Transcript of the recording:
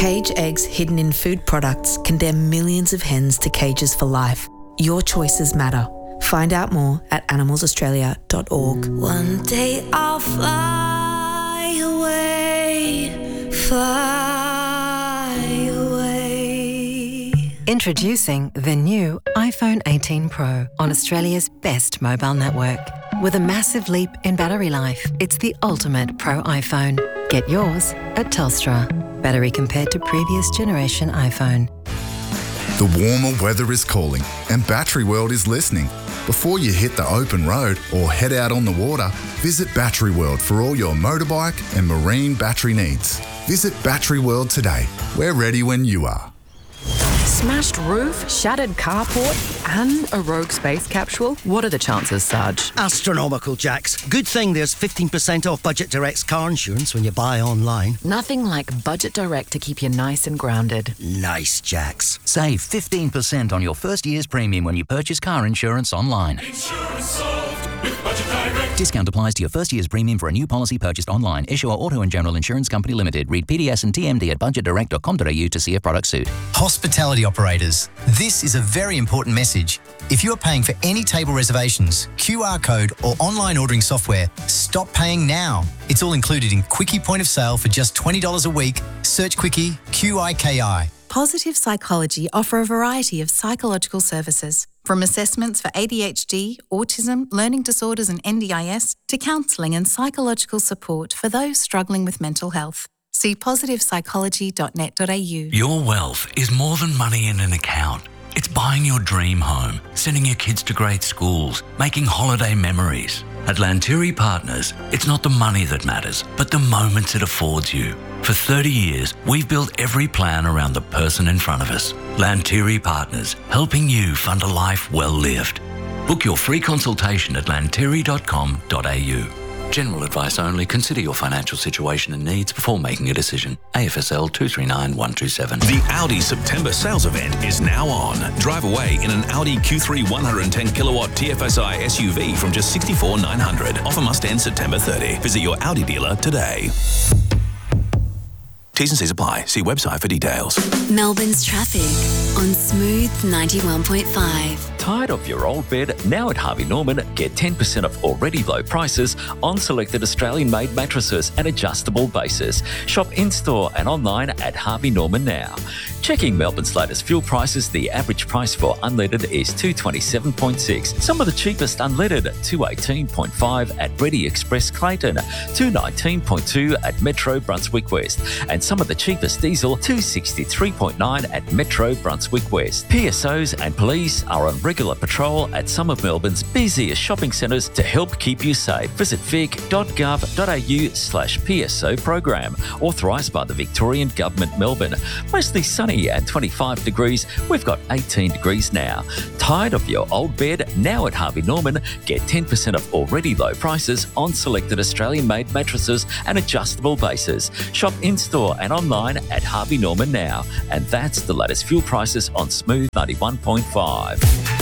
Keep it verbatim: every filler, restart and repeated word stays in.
Cage eggs hidden in food products condemn millions of hens to cages for life. Your choices matter. Find out more at animals australia dot org. One day I'll fly away, fly away. Introducing the new iPhone eighteen Pro on Australia's best mobile network. With a massive leap in battery life, it's the ultimate Pro iPhone. Get yours at Telstra. Battery compared to previous generation iPhone. The warmer weather is calling and Battery World is listening. Before you hit the open road or head out on the water, visit Battery World for all your motorbike and marine battery needs. Visit Battery World today. We're ready when you are. Smashed roof, shattered carport, and a rogue space capsule? What are the chances, Sarge? Astronomical, Jax. Good thing there's fifteen percent off Budget Direct's car insurance when you buy online. Nothing like Budget Direct to keep you nice and grounded. Nice, Jax. Save fifteen percent on your first year's premium when you purchase car insurance online. Insurance solved with Budget Direct. Discount applies to your first year's premium for a new policy purchased online. Issuer Auto and General Insurance Company Limited. Read P D S and T M D at budget direct dot com dot a u to see a product suit. Hospitality operators, this is a very important message. If you are paying for any table reservations, Q R code or online ordering software, stop paying now. It's all included in Quickie Point of Sale for just twenty dollars a week. Search Quickie, Q I K I. Positive Psychology offer a variety of psychological services, from assessments for A D H D, autism, learning disorders and N D I S, to counselling and psychological support for those struggling with mental health. See positive psychology dot net dot a u. Your wealth is more than money in an account. It's buying your dream home, sending your kids to great schools, making holiday memories. At Lanteri Partners, it's not the money that matters, but the moments it affords you. For thirty years, we've built every plan around the person in front of us. Lanteri Partners, helping you fund a life well lived. Book your free consultation at lanteri dot com dot a u. General advice only. Consider your financial situation and needs before making a decision. A F S L two three nine one two seven. The Audi September sales event is now on. Drive away in an Audi Q three one hundred ten kilowatt T F S I S U V from just sixty-four thousand nine hundred dollars. Offer must end September thirtieth. Visit your Audi dealer today. T's and C's apply. See website for details. Melbourne's traffic on Smooth ninety-one point five. Tired of your old bed? Now at Harvey Norman, get ten percent off already low prices on selected Australian-made mattresses and adjustable bases. Shop in-store and online at Harvey Norman now. Checking Melbourne's latest fuel prices, the average price for unleaded is two twenty-seven point six. Some of the cheapest unleaded, two eighteen point five at Ready Express Clayton, two nineteen point two at Metro Brunswick West, and some of the cheapest diesel, two sixty-three point nine at Metro Brunswick West. P S Os and police are on regular patrol at some of Melbourne's busiest shopping centres to help keep you safe. Visit vic dot gov dot a u slash P S O program, authorised by the Victorian Government, Melbourne. Mostly sunny and twenty-five degrees. We've got eighteen degrees now. Tired of your old bed? Now at Harvey Norman, get ten percent off already low prices on selected Australian-made mattresses and adjustable bases. Shop in-store and online at Harvey Norman now. And that's the latest fuel prices on Smooth ninety-one point five.